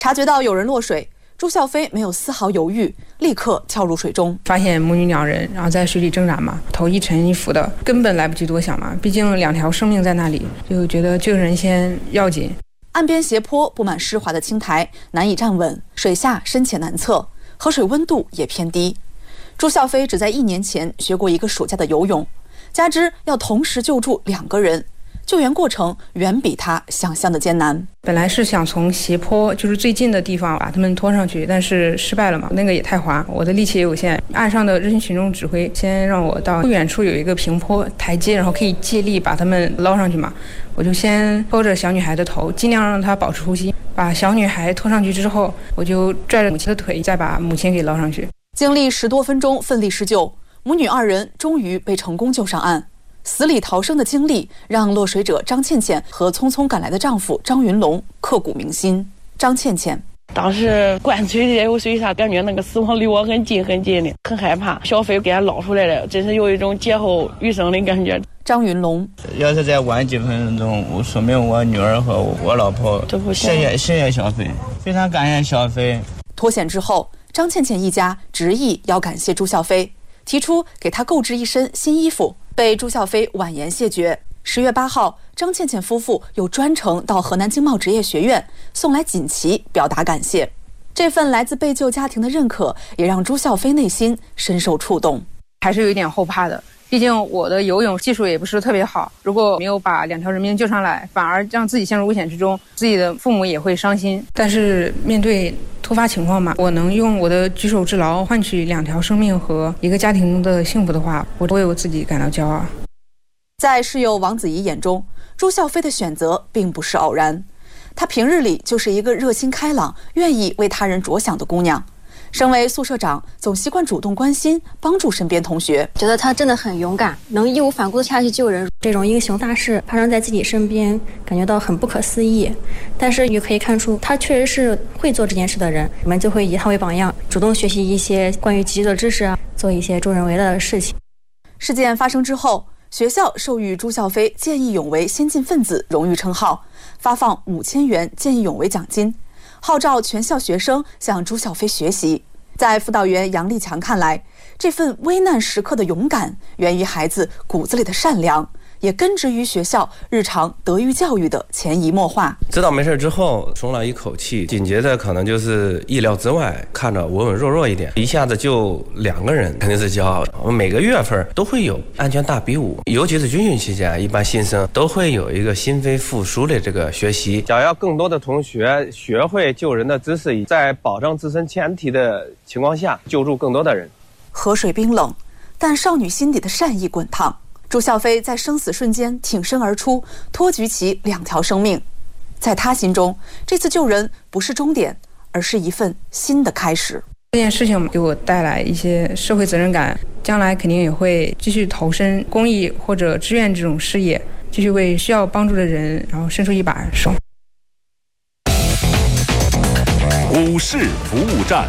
察觉到有人落水，朱孝飞没有丝毫犹豫，立刻跳入水中。 发现母女2人，然后在水里挣扎嘛，头一沉一浮的，根本来不及多想嘛，毕竟2条生命在那里，就觉得救人先要紧。 岸边斜坡布满湿滑的青苔，难以站稳，水下深浅难测，河水温度也偏低。朱孝飞只在1年前学过1个暑假的游泳，加之要同时救助2个人，救援过程远比他想象的艰难。 本来是想从斜坡，就是最近的地方把他们拖上去，但是失败了嘛，那个也太滑，我的力气也有限。岸上的热心群众指挥先让我到不远处有一个平坡台阶，然后可以借力把他们捞上去嘛。我就先拖着小女孩的头，尽量让她保持呼吸。把小女孩拖上去之后，我就拽着母亲的腿，再把母亲给捞上去。 经历10多分钟奋力施救，母女2人终于被成功救上岸。死里逃生的经历让落水者张倩倩和匆匆赶来的丈夫张云龙刻骨铭心。张倩倩当时灌水里有水啥，感觉那个死亡离我很近很近的，很害怕。小飞给他捞出来了，真是有一种劫后余生的感觉。 张云龙要是再晚几分钟，说明我女儿和我老婆都不行。谢谢小飞，非常感谢小飞。 脱险之后，张倩倩一家执意要感谢朱孝飞，提出给他购置一身新衣服，被朱孝飞婉言谢绝。10月8号，张倩倩夫妇又专程到河南经贸职业学院送来锦旗表达感谢。这份来自被救家庭的认可，也让朱孝飞内心深受触动。 还是有一点后怕的，毕竟我的游泳技术也不是特别好，如果没有把2条人命救上来，反而让自己陷入危险之中，自己的父母也会伤心。但是面对突发情况嘛，我能用我的举手之劳换取2条生命和一个家庭的幸福的话，我为我自己感到骄傲。 在室友王子怡眼中，朱孝飞的选择并不是偶然，她平日里就是一个热心开朗、愿意为他人着想的姑娘。身为宿舍长，总习惯主动关心、帮助身边同学。 觉得他真的很勇敢，能义无反顾地下去救人。这种英雄大事发生在自己身边，感觉到很不可思议。但是也可以看出，他确实是会做这件事的人，我们就会以他为榜样，主动学习一些关于急救的知识啊，做一些助人为乐的事情。 事件发生之后，学校授予朱孝飞见义勇为先进分子荣誉称号，发放5000元见义勇为奖金，号召全校学生向朱孝飞学习。在辅导员杨立强看来，这份危难时刻的勇敢源于孩子骨子里的善良，也根植于学校日常德育教育的潜移默化。 知道没事之后松了一口气，紧接着可能就是意料之外，看着稳稳弱弱一点，一下子就2个人，肯定是骄傲的。我们每个月份都会有安全大比武，尤其是军训期间，一般新生都会有一个心肺复苏的这个学习，想要更多的同学学会救人的知识，在保障自身前提的情况下救助更多的人。 河水冰冷，但少女心底的善意滚烫。朱孝飞在生死瞬间挺身而出，托举起2条生命。在他心中，这次救人不是终点，而是一份新的开始。 这件事情给我带来一些社会责任感，将来肯定也会继续投身公益或者志愿这种事业，继续为需要帮助的人然后伸出一把手。 股市服务站。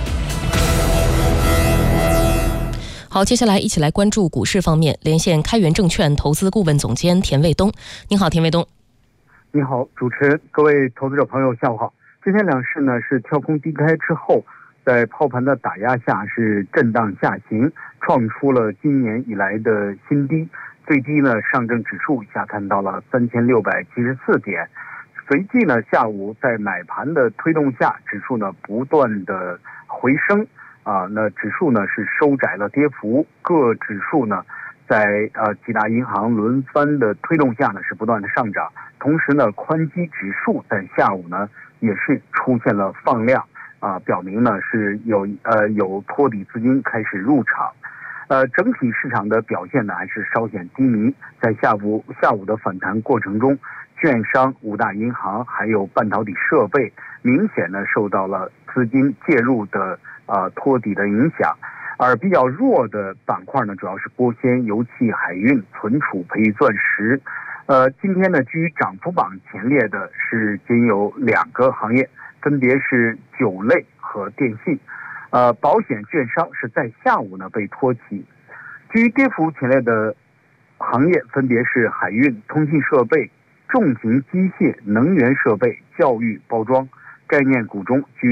好，接下来一起来关注股市方面，连线开源证券投资顾问总监田卫东。您好，田卫东。 你好，主持人，各位投资者朋友，下午好。今天两市呢是跳空低开之后，在抛盘的打压下是震荡下行，创出了今年以来的新低。最低呢，上证指数下探到了3674点。随即呢，下午在买盘的推动下，指数呢不断的回升。那指数呢是收窄了跌幅，各指数呢在几大银行轮番的推动下呢是不断的上涨，同时呢宽基指数在下午呢也是出现了放量，表明呢是有托底资金开始入场。整体市场的表现呢还是稍显低迷，在下午的反弹过程中，券商、5大银行还有半导体设备明显呢受到了资金介入的托底的影响，而比较弱的板块呢主要是玻纤、油气、海运、存储、培育钻石。今天呢居于涨幅榜前列的是仅有2个行业，分别是酒类和电信。保险、券商是在下午呢被托起。居于跌幅前列的行业分别是海运、通信设备、重型机械、能源设备、教育、包装。 概念股中居